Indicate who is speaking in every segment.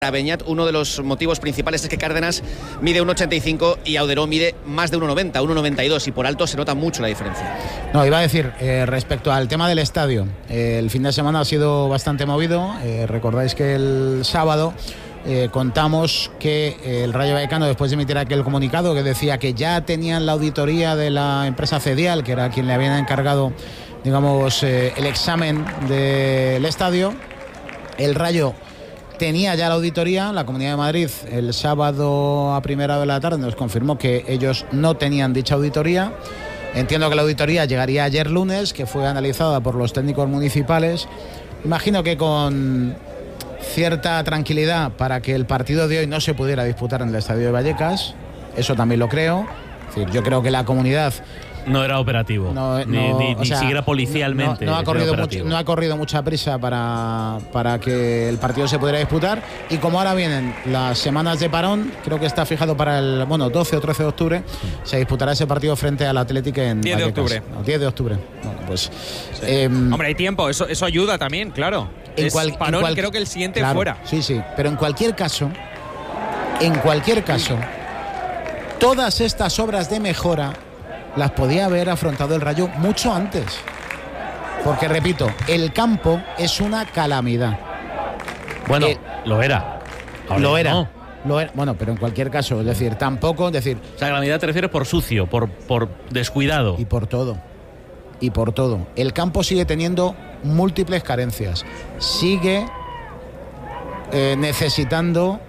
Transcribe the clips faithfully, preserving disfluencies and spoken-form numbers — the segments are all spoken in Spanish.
Speaker 1: Para Beñat, uno de los motivos principales es que Cárdenas mide uno ochenta y cinco y Auderó mide más de uno noventa, uno noventa y dos, y por alto se nota mucho la diferencia.
Speaker 2: No, iba a decir, eh, respecto al tema del estadio, eh, el fin de semana ha sido bastante movido. Eh, recordáis que el sábado eh, contamos que eh, el Rayo Vallecano, después de emitir aquel comunicado que decía que ya tenían la auditoría de la empresa Cedial, que era quien le habían encargado, digamos, eh, el examen del estadio, el Rayo tenía ya la auditoría. La Comunidad de Madrid el sábado a primera hora de la tarde nos confirmó que ellos no tenían dicha auditoría. Entiendo que la auditoría llegaría ayer lunes, que fue analizada por los técnicos municipales. Imagino que con cierta tranquilidad para que el partido de hoy no se pudiera disputar en el estadio de Vallecas. Eso también lo creo. Es decir, yo creo que la comunidad
Speaker 3: no era operativo,
Speaker 2: no,
Speaker 3: ni,
Speaker 2: no,
Speaker 3: ni, ni
Speaker 2: sea,
Speaker 3: siquiera policialmente.
Speaker 2: No, no, ha corrido mucho, no ha corrido mucha prisa para, para que el partido se pudiera disputar. Y como ahora vienen las semanas de parón, creo que está fijado para el bueno doce o trece de octubre, se disputará ese partido frente al Atlético en
Speaker 4: diez de octubre.
Speaker 2: No, diez de octubre. Bueno, pues,
Speaker 4: sí.
Speaker 2: eh,
Speaker 4: Hombre, hay tiempo, eso, eso ayuda también, claro.
Speaker 2: En
Speaker 4: es
Speaker 2: cual,
Speaker 4: parón,
Speaker 2: en cual,
Speaker 4: creo que el siguiente
Speaker 2: claro,
Speaker 4: fuera.
Speaker 2: Sí, sí, pero en cualquier caso, en cualquier caso, todas estas obras de mejora las podía haber afrontado el Rayo mucho antes. Porque, repito, el campo es una calamidad.
Speaker 3: Bueno,
Speaker 2: eh,
Speaker 3: lo era. Ahora
Speaker 2: lo era.
Speaker 3: No.
Speaker 2: Lo era. Bueno, pero en cualquier caso, es decir, tampoco, es decir...
Speaker 3: O sea, calamidad te refieres por sucio, por, por descuidado.
Speaker 2: Y por todo. Y por todo. El campo sigue teniendo múltiples carencias. Sigue eh, necesitando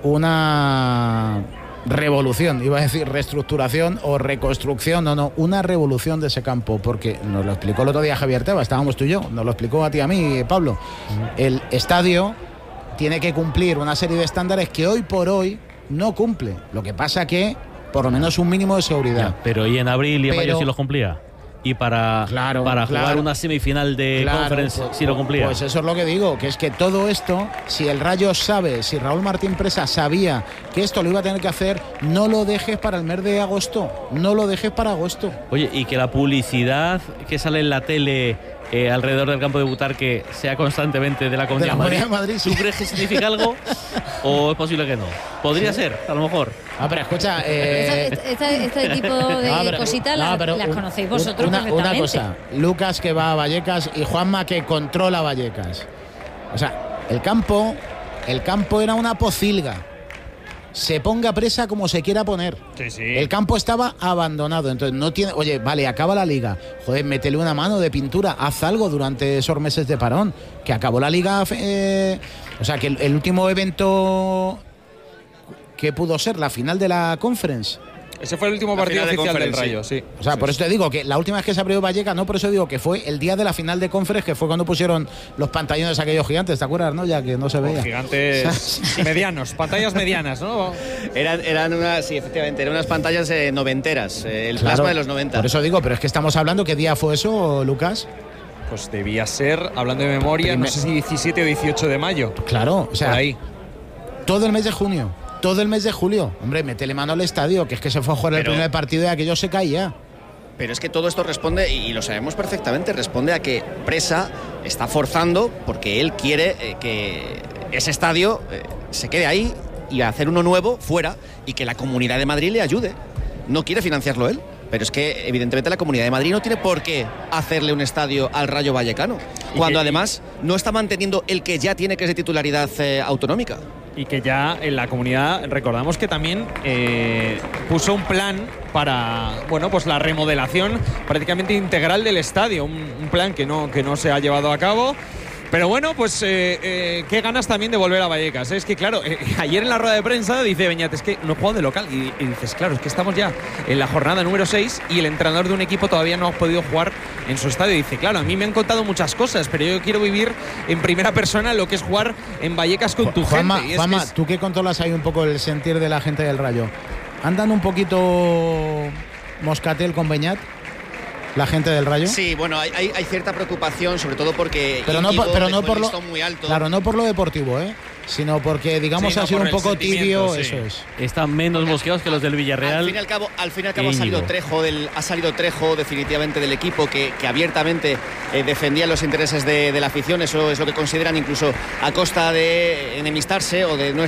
Speaker 2: una revolución, iba a decir reestructuración o reconstrucción, no, no, una revolución de ese campo, porque nos lo explicó el otro día Javier Tebas, estábamos tú y yo, nos lo explicó a ti y a mí, Pablo. El estadio tiene que cumplir una serie de estándares que hoy por hoy no cumple. Lo que pasa que, por lo menos un mínimo de seguridad.
Speaker 3: Ya, pero y en abril y en
Speaker 2: pero,
Speaker 3: mayo sí los cumplía. Y para,
Speaker 2: claro,
Speaker 3: para
Speaker 2: claro,
Speaker 3: jugar una semifinal de
Speaker 2: claro,
Speaker 3: Conference
Speaker 2: pues,
Speaker 3: sí lo cumplía.
Speaker 2: Pues eso es lo que digo, que es que todo esto, si el Rayo sabe, si Raúl Martín Presa sabía que esto lo iba a tener que hacer, no lo dejes para el mes de agosto, no lo dejes para agosto.
Speaker 3: Oye, y que la publicidad que sale en la tele eh, alrededor del campo de Butarque sea constantemente de la Comunidad de,
Speaker 2: de
Speaker 3: Madrid,
Speaker 2: Madrid sí.
Speaker 3: ¿Tú crees que significa algo o es posible que no? Podría
Speaker 2: sí.
Speaker 3: ser, a lo mejor.
Speaker 2: Ah, pero escucha, eh...
Speaker 5: este, este, este tipo de
Speaker 2: ah, pero,
Speaker 5: cositas
Speaker 2: no,
Speaker 5: las, las
Speaker 2: un,
Speaker 5: conocéis vosotros
Speaker 2: una,
Speaker 5: perfectamente.
Speaker 2: Una cosa, Lucas que va a Vallecas y Juanma que controla Vallecas. O sea, el campo, el campo era una pocilga. Se ponga presa como se quiera poner.
Speaker 4: Sí, sí.
Speaker 2: El campo estaba abandonado. Entonces no tiene. Oye, vale, acaba la liga. Joder, métele una mano de pintura. Haz algo durante esos meses de parón. Que acabó la liga. Eh, o sea, que el, el último evento que pudo ser la final de la Conference.
Speaker 4: Ese fue el último
Speaker 1: la
Speaker 4: partido
Speaker 1: de
Speaker 4: oficial del Rayo,
Speaker 1: sí.
Speaker 4: sí.
Speaker 2: O sea,
Speaker 4: sí,
Speaker 2: por
Speaker 4: sí.
Speaker 2: eso te digo que la última vez que se abrió Vallecas, no, por eso digo que fue el día de la final de Conference, que fue cuando pusieron los pantallones aquellos gigantes, ¿te acuerdas, no? Ya que no se veía.
Speaker 4: Oh, gigantes medianos, pantallas medianas, ¿no?
Speaker 1: Eran, eran unas, sí, efectivamente, eran unas pantallas eh, noventeras, eh, el
Speaker 2: Claro,
Speaker 1: plasma de los noventa.
Speaker 2: Por eso digo, pero es que estamos hablando, ¿qué día fue eso, Lucas?
Speaker 4: Pues debía ser, hablando de memoria,
Speaker 2: Primer...
Speaker 4: no sé si diecisiete o dieciocho de mayo.
Speaker 2: Claro, o sea,
Speaker 4: por ahí.
Speaker 2: Todo el mes de junio. Todo el mes de julio. Hombre, métele mano al estadio, que es que se fue a jugar pero, el primer partido y aquello se caía.
Speaker 1: Pero es que todo esto responde, y lo sabemos perfectamente, responde a que Presa está forzando porque él quiere eh, que ese estadio eh, se quede ahí y hacer uno nuevo fuera y que la Comunidad de Madrid le ayude. No quiere financiarlo él. Pero es que, evidentemente, la Comunidad de Madrid no tiene por qué hacerle un estadio al Rayo Vallecano, cuando que, además no está manteniendo el que ya tiene, que es de titularidad eh, autonómica.
Speaker 4: Y que ya en la comunidad, recordamos que también eh, puso un plan para, bueno, pues la remodelación prácticamente integral del estadio, un, un plan que no, que no se ha llevado a cabo. Pero bueno, pues eh, eh, qué ganas también de volver a Vallecas. Es que claro, eh, ayer en la rueda de prensa dice Beñat, es que no he jugado de local. Y, y dices, claro, es que estamos ya en la jornada número seis y el entrenador de un equipo todavía no ha podido jugar en su estadio. Y dice, claro, a mí me han contado muchas cosas, pero yo quiero vivir en primera persona lo que es jugar en Vallecas con tu
Speaker 2: Juanma,
Speaker 4: gente. Y es
Speaker 2: Juanma,
Speaker 4: que es...
Speaker 2: tú que controlas ahí un poco el sentir de la gente del Rayo, ¿andan un poquito moscatel con Beñat? La gente del Rayo.
Speaker 1: Sí, bueno, hay, hay, hay cierta preocupación, sobre todo porque
Speaker 2: pero no,
Speaker 1: Íñigo
Speaker 2: pero no por lo
Speaker 1: muy alto.
Speaker 2: Claro, no por lo deportivo, ¿eh? sino porque, digamos,
Speaker 4: Sí, no,
Speaker 2: ha sido
Speaker 4: por
Speaker 2: un
Speaker 4: el
Speaker 2: poco tibio,
Speaker 4: sentimiento, sí.
Speaker 2: eso es.
Speaker 3: Están menos mosqueados que los del Villarreal.
Speaker 1: Al fin y al cabo, al fin y al cabo ha
Speaker 3: Íñigo.
Speaker 1: salido Trejo del, ha salido Trejo definitivamente del equipo que, que abiertamente eh, defendía los intereses de, de la afición. Eso es lo que consideran, incluso a costa de enemistarse o de no